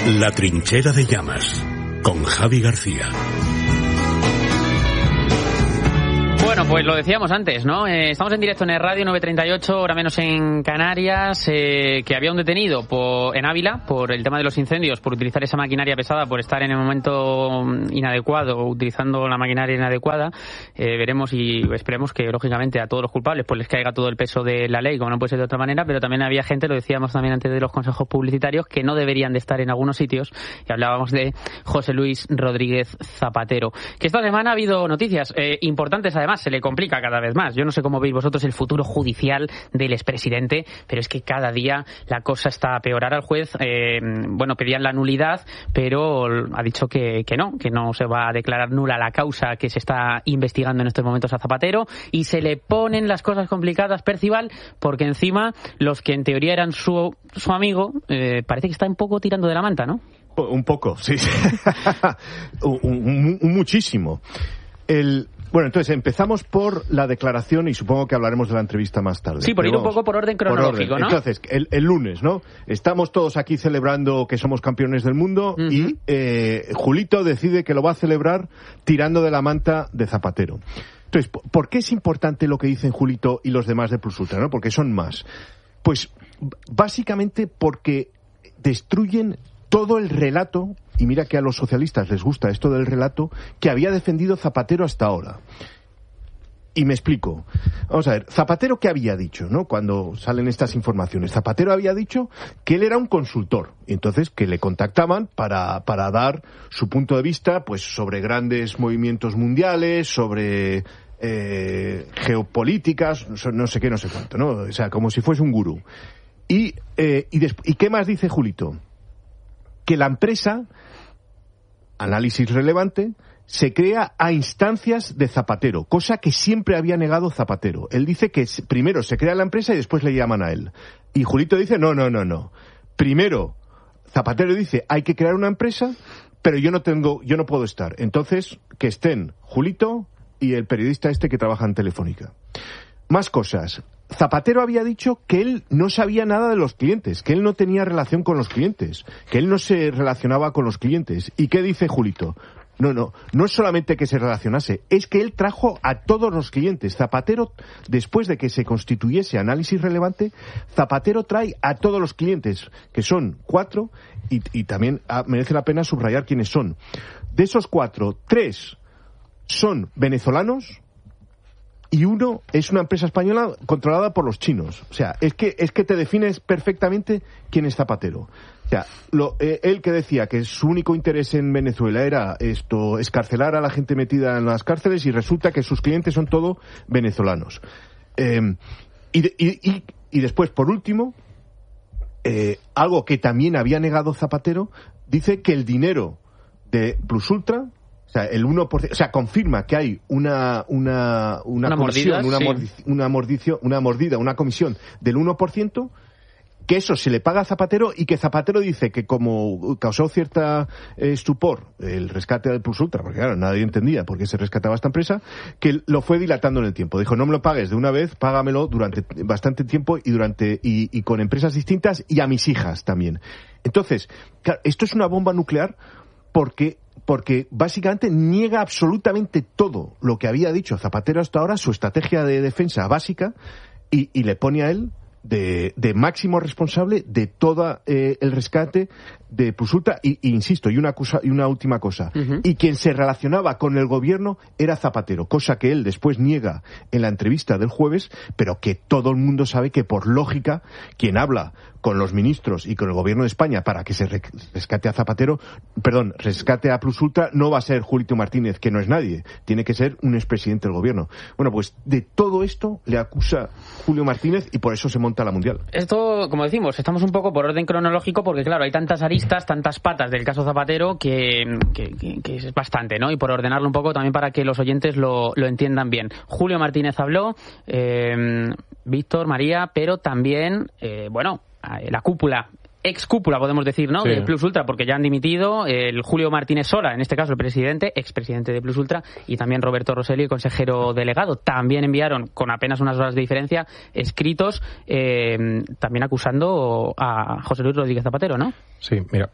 La trinchera de llamas, con Javi García. Bueno, pues lo decíamos antes, ¿no? Estamos en directo en el Radio 938, hora menos en Canarias, que había un detenido en Ávila por el tema de los incendios, por utilizar esa maquinaria pesada, por estar en el momento inadecuado, utilizando la maquinaria inadecuada. Veremos y esperemos que, lógicamente, a todos los culpables pues les caiga todo el peso de la ley, como no puede ser de otra manera, pero también había gente, lo decíamos también antes de los consejos publicitarios, que no deberían de estar en algunos sitios, y hablábamos de José Luis Rodríguez Zapatero. Que esta semana ha habido noticias importantes, además, se le complica cada vez más. Yo no sé cómo veis vosotros el futuro judicial del expresidente, pero es que cada día la cosa está a peor. Ahora el juez, pedían la nulidad, pero ha dicho que no se va a declarar nula la causa que se está investigando en estos momentos a Zapatero, y se le ponen las cosas complicadas, Percival, porque encima los que en teoría eran su amigo, parece que está un poco tirando de la manta, ¿no? Un poco, sí. Muchísimo. Bueno, entonces empezamos por la declaración y supongo que hablaremos de la entrevista más tarde. Sí, por ir un poco por orden cronológico, ¿no? Entonces, el lunes, ¿no? Estamos todos aquí celebrando que somos campeones del mundo y Julito decide que lo va a celebrar tirando de la manta de Zapatero. Entonces, ¿por qué es importante lo que dicen Julito y los demás de Plus Ultra, ¿no? Porque son más. Pues básicamente porque destruyen todo el relato, y mira que a los socialistas les gusta esto del relato, que había defendido Zapatero hasta ahora. Y me explico. Vamos a ver, Zapatero, ¿qué había dicho, no? Cuando salen estas informaciones. Zapatero había dicho que él era un consultor, y entonces que le contactaban para dar su punto de vista, pues, sobre grandes movimientos mundiales, sobre geopolíticas, no sé qué, no sé cuánto, ¿no? O sea, como si fuese un gurú. ¿Y qué más dice Julito? Que la empresa, análisis relevante, se crea a instancias de Zapatero, cosa que siempre había negado Zapatero. Él dice que primero se crea la empresa y después le llaman a él. Y Julito dice, no. Primero, Zapatero dice, hay que crear una empresa, pero yo no puedo estar. Entonces, que estén Julito y el periodista que trabaja en Telefónica. Más cosas. Zapatero había dicho que él no sabía nada de los clientes, que él no tenía relación con los clientes, que él no se relacionaba con los clientes. ¿Y qué dice Julito? No es solamente que se relacionase, es que él trajo a todos los clientes. Zapatero, después de que se constituyese análisis relevante, Zapatero trae a todos los clientes, que son 4, y también merece la pena subrayar quiénes son. De esos 4, 3 son venezolanos, y 1 es una empresa española controlada por los chinos. O sea, es que te defines perfectamente quién es Zapatero. O sea, él que decía que su único interés en Venezuela era escarcelar a la gente metida en las cárceles, y resulta que sus clientes son todos venezolanos. Y después, por último, algo que también había negado Zapatero, dice que el dinero de Plus Ultra, o sea, el 1%, o sea, confirma que hay una comisión, una comisión del 1%, que eso se le paga a Zapatero, y que Zapatero dice que como causó cierta estupor el rescate del Plus Ultra, porque claro, nadie entendía por qué se rescataba esta empresa, que lo fue dilatando en el tiempo. Dijo, no me lo pagues de una vez, págamelo durante bastante tiempo y con empresas distintas, y a mis hijas también. Entonces, claro, esto es una bomba nuclear porque básicamente niega absolutamente todo lo que había dicho Zapatero hasta ahora, su estrategia de defensa básica, y le pone a él de máximo responsable de todo el rescate de Plus Ultra, y insisto, y una última cosa, y quien se relacionaba con el gobierno era Zapatero, cosa que él después niega en la entrevista del jueves, pero que todo el mundo sabe que por lógica quien habla con los ministros y con el gobierno de España para que se rescate a Plus Ultra, no va a ser Julito Martínez, que no es nadie, tiene que ser un expresidente del gobierno. Bueno, pues de todo esto le acusa Julio Martínez, y por eso se monta la Mundial. Esto, como decimos, estamos un poco por orden cronológico, porque claro, hay tantas aristas, tantas patas del caso Zapatero que es bastante, ¿no? Y por ordenarlo un poco también para que los oyentes lo entiendan bien. Julio Martínez habló, Víctor, María, pero también, la cúpula, ex-cúpula, podemos decir, ¿no? Sí. De Plus Ultra, porque ya han dimitido el Julio Martínez Sola, en este caso el expresidente de Plus Ultra, y también Roberto Rosselli, el consejero delegado. También enviaron, con apenas unas horas de diferencia, escritos también acusando a José Luis Rodríguez Zapatero, ¿no? Sí, mira,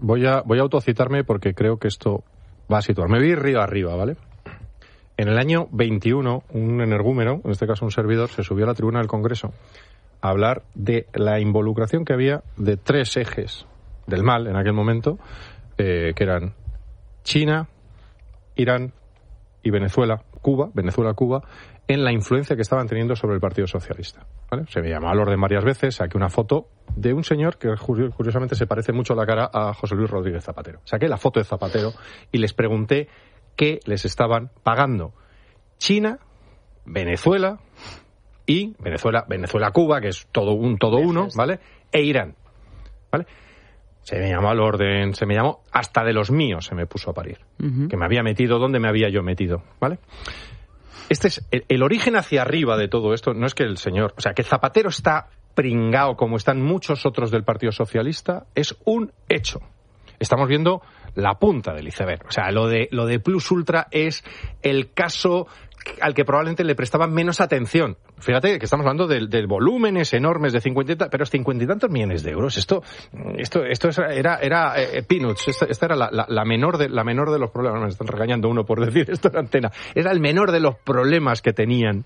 voy a autocitarme porque creo que esto va a situar. Me voy río arriba, ¿vale? En el año 21, un energúmeno, en este caso un servidor, se subió a la tribuna del Congreso a hablar de la involucración que había de 3 ejes del mal en aquel momento, que eran China, Irán y Venezuela, Cuba, en la influencia que estaban teniendo sobre el Partido Socialista, ¿vale? Se me llamó al orden varias veces, saqué una foto de un señor que curiosamente se parece mucho la cara a José Luis Rodríguez Zapatero. Saqué la foto de Zapatero y les pregunté qué les estaban pagando China, Venezuela y Venezuela-Cuba, que es todo uno, ¿vale? E Irán, ¿vale? Se me llamó al orden, se me llamó hasta de los míos, se me puso a parir. Que me había metido donde me había yo metido, ¿vale? Este es el origen hacia arriba de todo esto. No es que el señor, o sea, que Zapatero está pringao como están muchos otros del Partido Socialista, es un hecho. Estamos viendo la punta del iceberg. O sea, lo de Plus Ultra es el caso al que probablemente le prestaban menos atención. Fíjate que estamos hablando de volúmenes enormes de 50 y tantos millones de euros. Esto era peanuts. Esta era la menor de los problemas. Me están regañando uno por decir esto en antena. Era el menor de los problemas que tenían,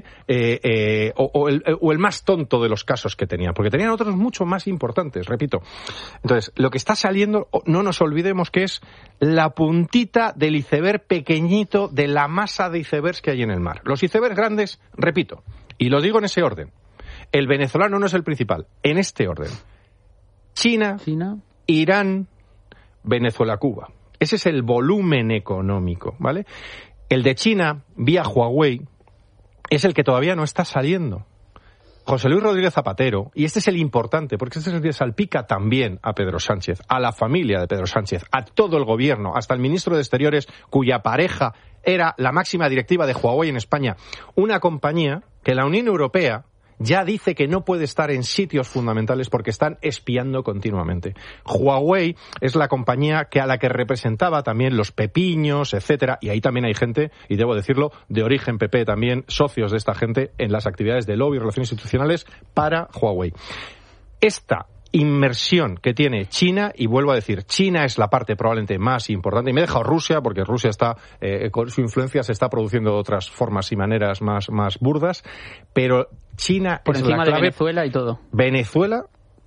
o el más tonto de los casos que tenían, porque tenían otros mucho más importantes, repito. Entonces, lo que está saliendo, no nos olvidemos que es la puntita del iceberg pequeñito de la masa de icebergs que hay en el mar. Los icebergs grandes, repito, y lo digo en ese orden. El venezolano no es el principal, en este orden. China, Irán, Venezuela, Cuba. Ese es el volumen económico, ¿vale? El de China, vía Huawei, es el que todavía no está saliendo. José Luis Rodríguez Zapatero, y este es el importante, porque este es el que salpica también a Pedro Sánchez, a la familia de Pedro Sánchez, a todo el gobierno, hasta el ministro de Exteriores, cuya pareja era la máxima directiva de Huawei en España, una compañía que la Unión Europea ya dice que no puede estar en sitios fundamentales porque están espiando continuamente. Huawei es la compañía a la que representaba también los pepiños, etcétera, y ahí también hay gente, y debo decirlo, de origen PP también, socios de esta gente en las actividades de lobby y relaciones institucionales para Huawei. Esta inmersión que tiene China, y vuelvo a decir, China es la parte probablemente más importante, y me he dejado Rusia, porque Rusia está, con su influencia se está produciendo de otras formas y maneras más burdas, pero China por es encima la clave. De Venezuela y todo. Venezuela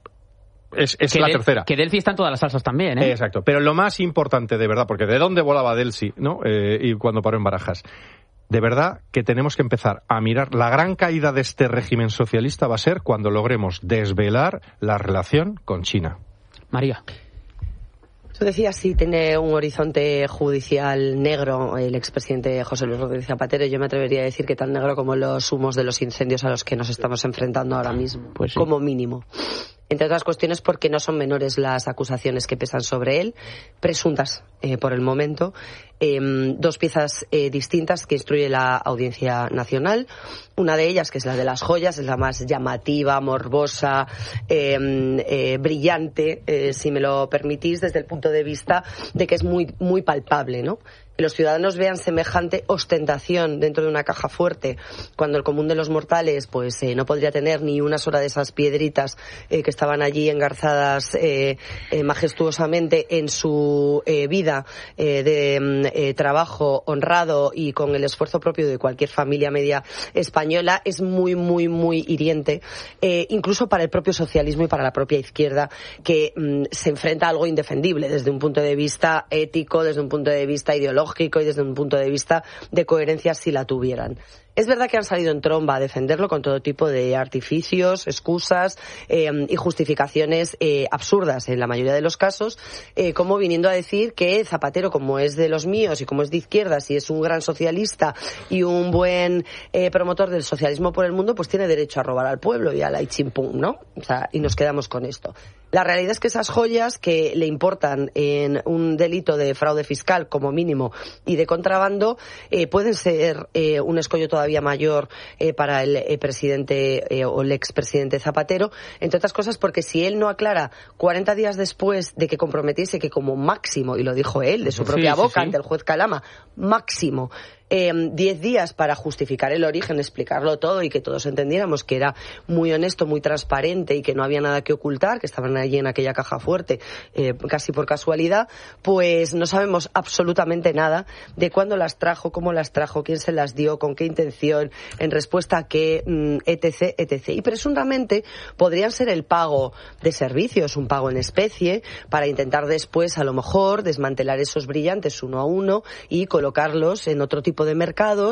es la tercera. Que Delcy está en todas las salsas también, ¿eh? Exacto, pero lo más importante de verdad, porque de dónde volaba Delcy, ¿no? Y cuando paró en Barajas. De verdad que tenemos que empezar a mirar. La gran caída de este régimen socialista va a ser cuando logremos desvelar la relación con China. María. Tú decías si tiene un horizonte judicial negro el expresidente José Luis Rodríguez Zapatero. Yo me atrevería a decir que tan negro como los humos de los incendios a los que nos estamos enfrentando ahora mismo, pues sí. Como mínimo. Entre otras cuestiones porque no son menores las acusaciones que pesan sobre él, presuntas por el momento. 2 piezas distintas que instruye la Audiencia Nacional. Una de ellas, que es la de las joyas, es la más llamativa, morbosa, brillante, si me lo permitís, desde el punto de vista de que es muy, muy palpable, ¿no? Que los ciudadanos vean semejante ostentación dentro de una caja fuerte, cuando el común de los mortales pues no podría tener ni una sola de esas piedritas que estaban allí engarzadas majestuosamente en su vida de trabajo honrado y con el esfuerzo propio de cualquier familia media española. Es muy, muy, muy hiriente, incluso para el propio socialismo y para la propia izquierda, que se enfrenta a algo indefendible desde un punto de vista ético, desde un punto de vista ideológico y desde un punto de vista de coherencia si la tuvieran. Es verdad que han salido en tromba a defenderlo con todo tipo de artificios, excusas y justificaciones absurdas en la mayoría de los casos, como viniendo a decir que Zapatero, como es de los míos y como es de izquierdas y es un gran socialista y un buen promotor del socialismo por el mundo, pues tiene derecho a robar al pueblo y a la chimpum, ¿no? O sea, y nos quedamos con esto. La realidad es que esas joyas que le importan en un delito de fraude fiscal como mínimo y de contrabando pueden ser un escollo todavía mayor para el presidente o el expresidente Zapatero, entre otras cosas porque si él no aclara 40 días después de que comprometiese que como máximo, y lo dijo él de su propia boca ante el juez Calama, máximo 10 días para justificar el origen, explicarlo todo y que todos entendiéramos que era muy honesto, muy transparente y que no había nada que ocultar, que estaban allí en aquella caja fuerte casi por casualidad, pues no sabemos absolutamente nada de cuándo las trajo, cómo las trajo, quién se las dio, con qué intención, en respuesta a qué, etc, etc. Y presuntamente podrían ser el pago de servicios, un pago en especie, para intentar después, a lo mejor, desmantelar esos brillantes uno a uno y colocarlos en otro tipo de mercados